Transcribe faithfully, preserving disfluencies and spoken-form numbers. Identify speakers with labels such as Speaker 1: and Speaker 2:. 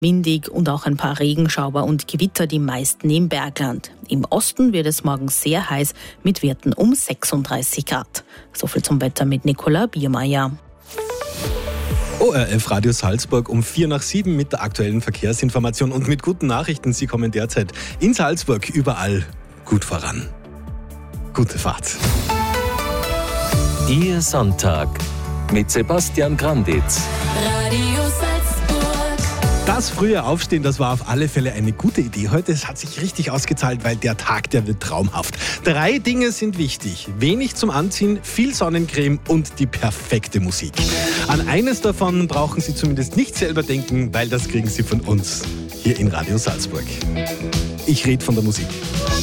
Speaker 1: Windig und auch ein paar Regenschauer und Gewitter, die meisten im Bergland. Im Osten wird es morgen sehr heiß mit Werten um sechsunddreißig Grad. Soviel zum Wetter mit Nicola Biermeier.
Speaker 2: O R F Radio Salzburg um vier nach sieben mit der aktuellen Verkehrsinformation und mit guten Nachrichten. Sie kommen derzeit in Salzburg überall gut voran. Gute Fahrt.
Speaker 3: Ihr Sonntag mit Sebastian Granditz.
Speaker 4: Radio Salzburg.
Speaker 2: Das frühe Aufstehen, das war auf alle Fälle eine gute Idee. Heute hat sich richtig ausgezahlt, weil der Tag, der wird traumhaft. Drei Dinge sind wichtig. Wenig zum Anziehen, viel Sonnencreme und die perfekte Musik. An eines davon brauchen Sie zumindest nicht selber denken, weil das kriegen Sie von uns hier in Radio Salzburg. Ich rede von der Musik.